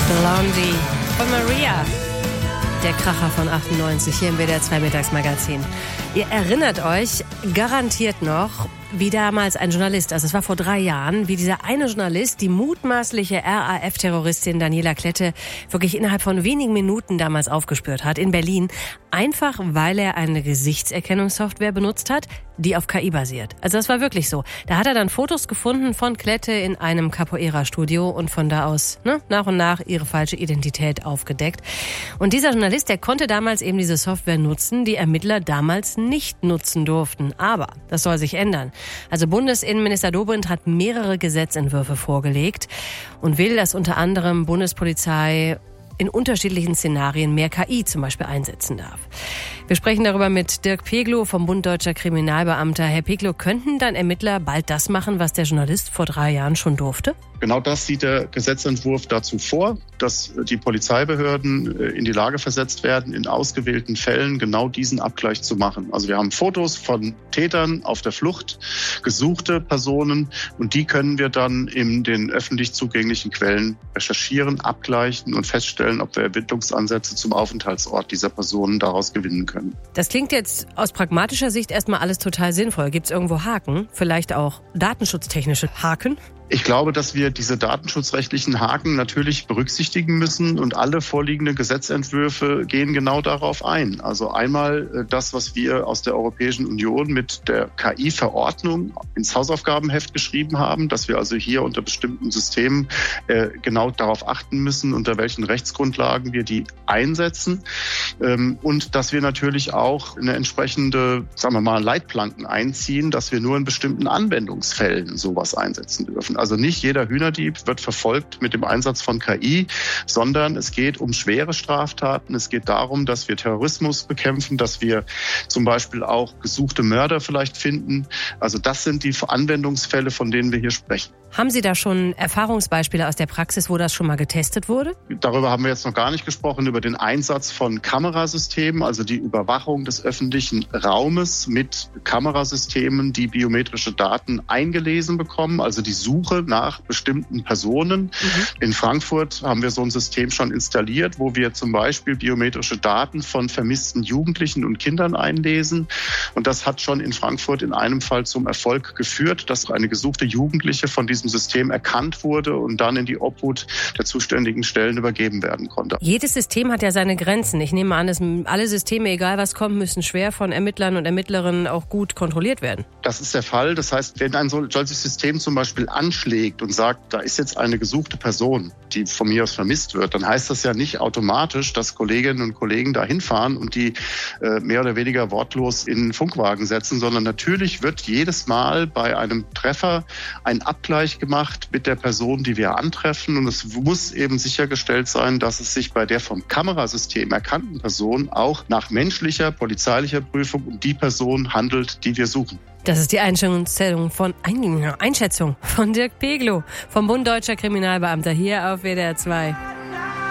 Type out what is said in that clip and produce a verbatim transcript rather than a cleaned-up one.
Blondie von Maria. Der Kracher von achtundneunzig hier im W D R zwei Mittagsmagazin. Ihr erinnert euch garantiert noch, wie damals ein Journalist, also es war vor drei Jahren, wie dieser eine Journalist die mutmaßliche R A F-Terroristin Daniela Klette wirklich innerhalb von wenigen Minuten damals aufgespürt hat in Berlin, einfach weil er eine Gesichtserkennungssoftware benutzt hat, die auf K I basiert. Also das war wirklich so. Da hat er dann Fotos gefunden von Klette in einem Capoeira-Studio und von da aus ne, nach und nach ihre falsche Identität aufgedeckt. Und dieser Journalist, der konnte damals eben diese Software nutzen, die Ermittler damals nicht nutzen durften. Aber das soll sich ändern. Also Bundesinnenminister Dobrindt hat mehrere Gesetzentwürfe vorgelegt und will, dass unter anderem Bundespolizei in unterschiedlichen Szenarien mehr K I zum Beispiel einsetzen darf. Wir sprechen darüber mit Dirk Peglow vom Bund Deutscher Kriminalbeamter. Herr Peglow, könnten dann Ermittler bald das machen, was der Journalist vor drei Jahren schon durfte? Genau das sieht der Gesetzentwurf dazu vor, dass die Polizeibehörden in die Lage versetzt werden, in ausgewählten Fällen genau diesen Abgleich zu machen. Also wir haben Fotos von Tätern auf der Flucht, gesuchte Personen, und die können wir dann in den öffentlich zugänglichen Quellen recherchieren, abgleichen und feststellen, ob wir Ermittlungsansätze zum Aufenthaltsort dieser Personen daraus gewinnen können. Das klingt jetzt aus pragmatischer Sicht erstmal alles total sinnvoll. Gibt es irgendwo Haken? Vielleicht auch datenschutztechnische Haken? Ich glaube, dass wir diese datenschutzrechtlichen Haken natürlich berücksichtigen müssen, und alle vorliegenden Gesetzentwürfe gehen genau darauf ein. Also einmal das, was wir aus der Europäischen Union mit der K I-Verordnung ins Hausaufgabenheft geschrieben haben, dass wir also hier unter bestimmten Systemen äh, genau darauf achten müssen, unter welchen Rechtsgrundlagen wir die einsetzen, ähm, und dass wir natürlich auch eine entsprechende, sagen wir mal, Leitplanken einziehen, dass wir nur in bestimmten Anwendungsfällen sowas einsetzen dürfen. Also nicht jeder Hühnerdieb wird verfolgt mit dem Einsatz von K I, sondern es geht um schwere Straftaten. Es geht darum, dass wir Terrorismus bekämpfen, dass wir zum Beispiel auch gesuchte Mörder vielleicht finden. Also das sind die Anwendungsfälle, von denen wir hier sprechen. Haben Sie da schon Erfahrungsbeispiele aus der Praxis, wo das schon mal getestet wurde? Darüber haben wir jetzt noch gar nicht gesprochen, über den Einsatz von Kamerasystemen, also die Überwachung des öffentlichen Raumes mit Kamerasystemen, die biometrische Daten eingelesen bekommen, also die Suche nach bestimmten Personen. Mhm. In Frankfurt haben wir so ein System schon installiert, wo wir zum Beispiel biometrische Daten von vermissten Jugendlichen und Kindern einlesen. Und das hat schon in Frankfurt in einem Fall zum Erfolg geführt, dass eine gesuchte Jugendliche von diesem System erkannt wurde und dann in die Obhut der zuständigen Stellen übergeben werden konnte. Jedes System hat ja seine Grenzen. Ich nehme an, dass alle Systeme, egal was kommt, müssen schwer von Ermittlern und Ermittlerinnen auch gut kontrolliert werden. Das ist der Fall. Das heißt, wenn ein solches System zum Beispiel anschlägt und sagt, da ist jetzt eine gesuchte Person, die von mir aus vermisst wird, dann heißt das ja nicht automatisch, dass Kolleginnen und Kollegen da hinfahren und die äh, mehr oder weniger wortlos in einen Funkwagen setzen, sondern natürlich wird jedes Mal bei einem Treffer ein Abgleich gemacht mit der Person, die wir antreffen, und es muss eben sichergestellt sein, dass es sich bei der vom Kamerasystem erkannten Person auch nach menschlicher, polizeilicher Prüfung um die Person handelt, die wir suchen. Das ist die Einschätzung von, Einschätzung von Dirk Peglow vom Bund Deutscher Kriminalbeamter hier auf W D R zwei.